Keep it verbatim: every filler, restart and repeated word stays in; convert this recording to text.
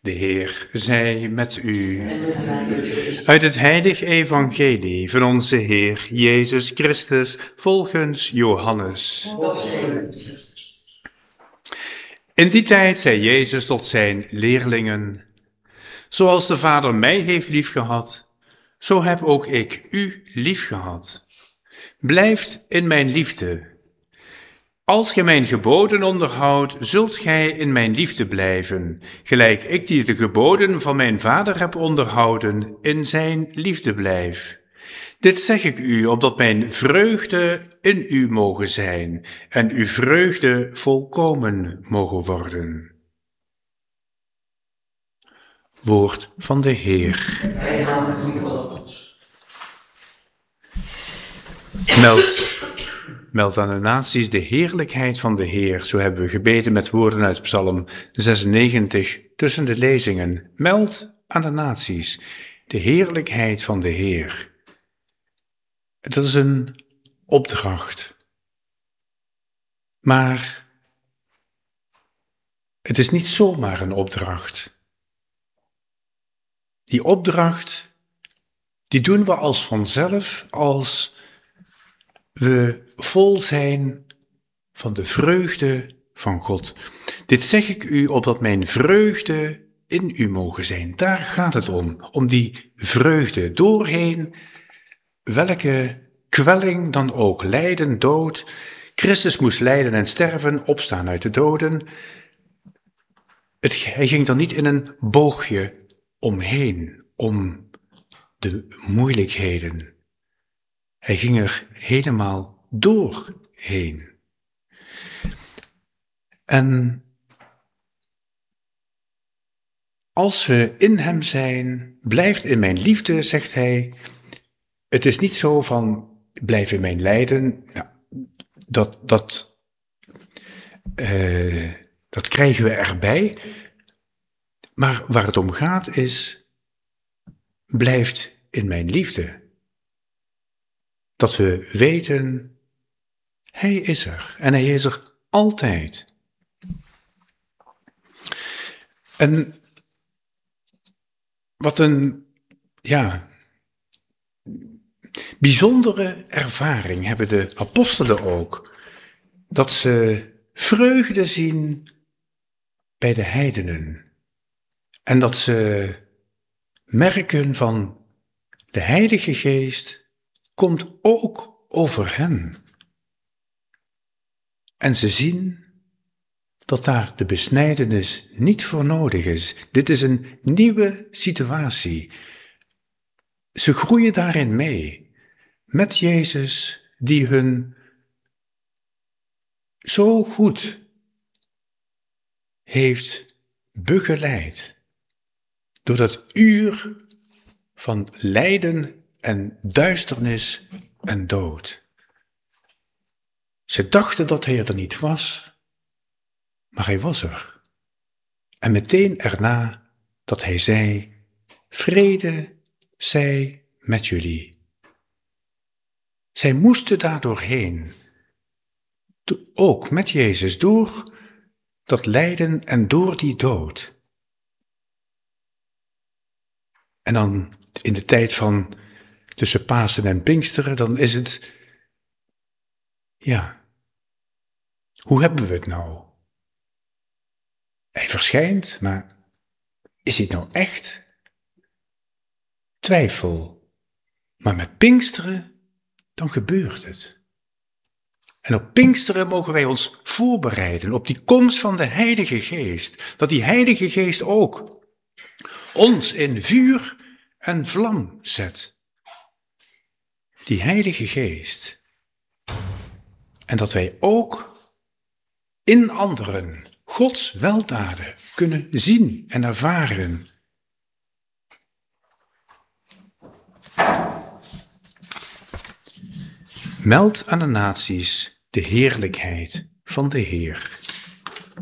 De Heer zij met u. Uit het heilige evangelie van onze Heer Jezus Christus volgens Johannes. In die tijd zei Jezus tot zijn leerlingen: Zoals de Vader mij heeft liefgehad, zo heb ook ik u liefgehad. Blijft in mijn liefde. Als gij mijn geboden onderhoudt, zult gij in mijn liefde blijven, gelijk ik die de geboden van mijn Vader heb onderhouden, in zijn liefde blijf. Dit zeg ik u, opdat mijn vreugde in u mogen zijn, en uw vreugde volkomen mogen worden. Woord van de Heer. Meld, meld aan de naties de heerlijkheid van de Heer. Zo hebben we gebeden met woorden uit Psalm zesennegentig tussen de lezingen. Meld aan de naties de heerlijkheid van de Heer. Dat is een opdracht. Maar het is niet zomaar een opdracht. Die opdracht, die doen we als vanzelf als we vol zijn van de vreugde van God. Dit zeg ik u, opdat mijn vreugde in u mogen zijn. Daar gaat het om, om die vreugde doorheen, welke kwelling dan ook, lijden, dood. Christus moest lijden en sterven, opstaan uit de doden. Het, hij ging dan niet in een boogje omheen, om de moeilijkheden. Hij ging er helemaal doorheen. En als we in hem zijn, blijft in mijn liefde, zegt hij. Het is niet zo van, blijf in mijn lijden. Nou, dat, dat, uh, dat krijgen we erbij. Maar waar het om gaat is, blijft in mijn liefde. Dat we weten, hij is er. En hij is er altijd. En wat een, ja, bijzondere ervaring hebben de apostelen ook. Dat ze vreugde zien bij de heidenen. En dat ze merken van de Heilige Geest komt ook over hen. En ze zien dat daar de besnijdenis niet voor nodig is. Dit is een nieuwe situatie. Ze groeien daarin mee, met Jezus die hun zo goed heeft begeleid. Door dat uur van lijden en duisternis en dood. Ze dachten dat hij er niet was, maar hij was er. En meteen erna dat hij zei, vrede zij met jullie. Zij moesten daar doorheen, ook met Jezus, door dat lijden en door die dood. En dan in de tijd van tussen Pasen en Pinksteren, dan is het, ja, hoe hebben we het nou? Hij verschijnt, maar is hij het nou echt? Twijfel. Maar met Pinksteren, dan gebeurt het. En op Pinksteren mogen wij ons voorbereiden op die komst van de Heilige Geest. Dat die Heilige Geest ook ons in vuur en vlam zet. Die Heilige Geest. En dat wij ook in anderen Gods weldaden kunnen zien en ervaren. Meld aan de naties de heerlijkheid van de Heer.